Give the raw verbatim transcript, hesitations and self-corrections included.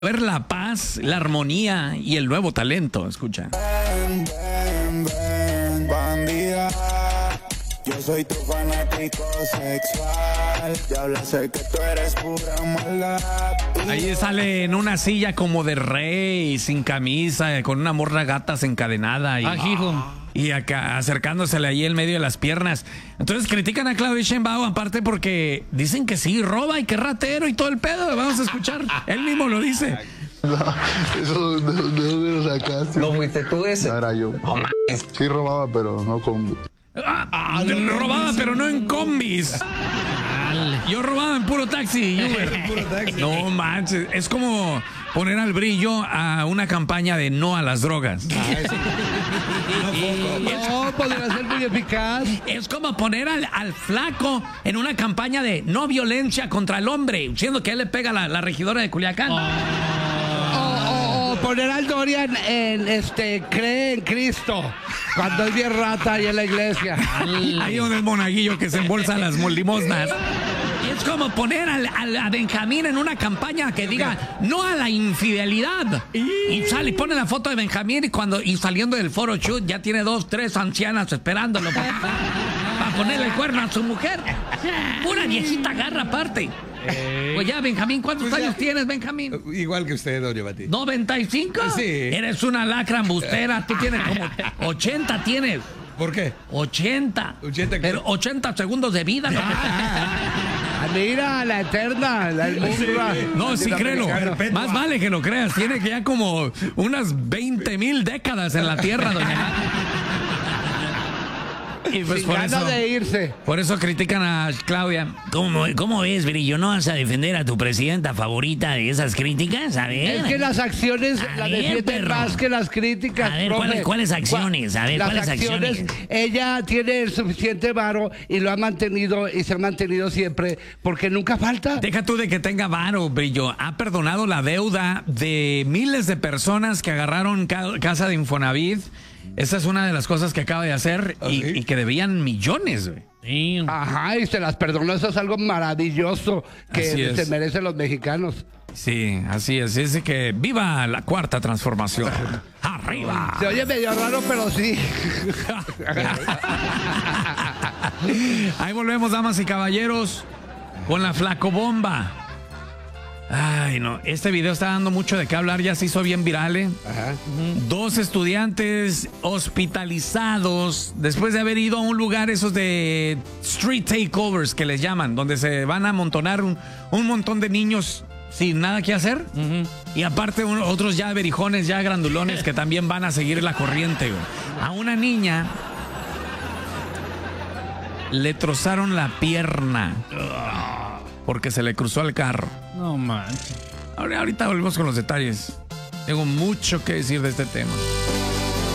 Ver la paz, la armonía y el nuevo talento. Escucha. Ven, ven, ven, bandida. Yo soy tu fanático sexual. Diabla, sé que tú eres pura maldad. Ahí sale en una silla como de rey, sin camisa, con una morra gata encadenada y, Ajijo. y acá acercándosele ahí en medio de las piernas. Entonces critican a Claudia Sheinbaum aparte porque dicen que sí, roba y que ratero y todo el pedo. Vamos a escuchar. Él mismo lo dice. No, eso no, no me lo sacaste. ¿No fuiste tú ese? No era yo. No mames. Sí robaba, pero no con... Ah, ah, robaba, pero no en combis. Yo robaba en puro taxi y Uber. No manches, es como poner al brillo a una campaña de no a las drogas. No, podría ser muy eficaz. Es como poner al, al flaco en una campaña de no violencia contra el hombre, siendo que él le pega a la, la regidora de Culiacán. O, o- o poner al Dorian en este cree en Cristo cuando es bien rata ahí en la iglesia. Ahí donde el monaguillo que se embolsa las limosnas. Y es como poner al, al- a Benjamín en una campaña que diga no a la infidelidad. Y sale y pone la foto de Benjamín y cuando y saliendo del foro shoot ya tiene dos, tres ancianas esperándolo para, para ponerle el cuerno a su mujer. Pura viejita garra aparte. Pues ya, Benjamín, ¿cuántos Pues ya. años tienes, Benjamín? Igual que usted, doña Bati. ¿noventa y cinco? Sí. Eres una lacra embustera. Tú tienes como ochenta tienes. ¿Por qué? ochenta. ochenta. Pero ochenta segundos de vida. ¿no? Ah, mira, la eterna, la hermosura. No, sí créelo. Perpetua. Más vale que lo creas. Tiene que ya como unas veinte mil décadas en la Tierra, doña Nat. Y pues Sin por ganas eso, de irse. por eso critican a Claudia. ¿Cómo, ¿Cómo ves, Brillo? ¿No vas a defender a tu presidenta favorita de esas críticas? A ver. Es que las acciones A las ver, defienden perro. más que las críticas. A ver, profe. ¿cuáles- cuáles acciones? A ver, Las ¿cuáles acciones? Ella tiene el suficiente varo y lo ha mantenido y se ha mantenido siempre porque nunca falta. Deja tú de que tenga varo, Brillo. Ha perdonado la deuda de miles de personas que agarraron ca- casa de Infonavit. Esa es una de las cosas que acaba de hacer ¿Ah, y, sí? y que debían millones, güey. Sí. Ajá, y se las perdonó. Eso es algo maravilloso Así que es. se merecen los mexicanos. Sí, así es. Así que viva la cuarta transformación. ¡Arriba! Se oye medio raro, pero sí. Ahí volvemos, damas y caballeros, con la flacobomba. Ay, no, este video está dando mucho de qué hablar, ya se hizo bien viral, ¿eh? Ajá. Dos estudiantes hospitalizados después de haber ido a un lugar, esos de street takeovers que les llaman, donde se van a amontonar un, un montón de niños sin nada que hacer. Y aparte un- otros ya berijones, ya grandulones que también van a seguir la corriente, güey. A una niña le trozaron la pierna porque se le cruzó el carro. No manches. Ahora- Ahorita volvemos con los detalles. Tengo mucho que decir de este tema.